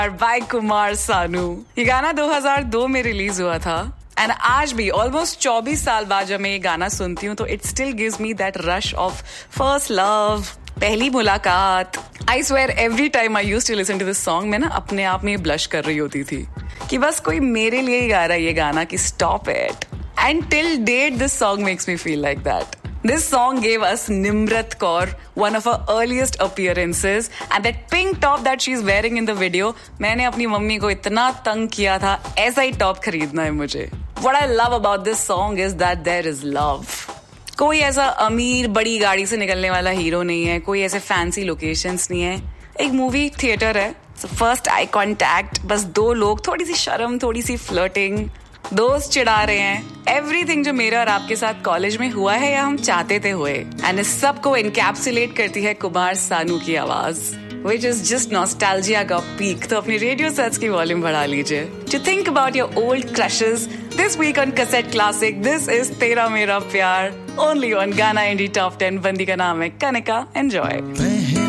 Bye Kumar Sanu. ये गाना 2002 में रिलीज हुआ था एंड आज भी ऑलमोस्ट 24 साल बाद जब मैं ये गाना सुनती हूँ तो it still gives me that rush of first love, पहली मुलाकात। I swear every time I used to listen to this song मैं ना अपने आप में ब्लश कर रही होती थी कि बस कोई मेरे लिए ही गा रहा है ये गाना कि stop it. And till date this song makes me feel like that. This song gave us Nimrat Kaur, one of her earliest appearances, and that pink top that she's wearing in the video, मैंने अपनी mummy को इतना तंग किया था, ऐसा ही top खरीदना है मुझे। What I love about this song is that there is love. कोई ऐसा अमीर बड़ी गाड़ी से निकलने वाला हीरो नहीं है, कोई ऐसे फैंसी लोकेशंस नहीं है, एक मूवी थिएटर है, फर्स्ट आई कॉन्टैक्ट, बस दो लोग, थोड़ी सी शर्म, थोड़ी सी फ्लर्टिंग, दोस्त चिढ़ा रहे हैं, एवरीथिंग जो मेरे और आपके साथ कॉलेज में हुआ है या हम चाहते थे हुए। एंड इस सब को इनकैप्सुलेट करती है कुमार सानू की आवाज, which is just nostalgia का पीक। तो अपनी रेडियो सेट्स की वॉल्यूम बढ़ा लीजिए। To think about your old crushes this week on Cassette Classic, this is तेरा मेरा प्यार, only on Gaana Indie Top 10। बंदी का नाम है कनिका। Enjoy।